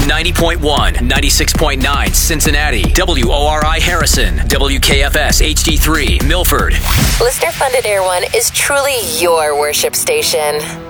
90.1, 96.9 Cincinnati, WORI Harrison, WKFS HD3 Milford. Listener-funded Air One is truly your worship station.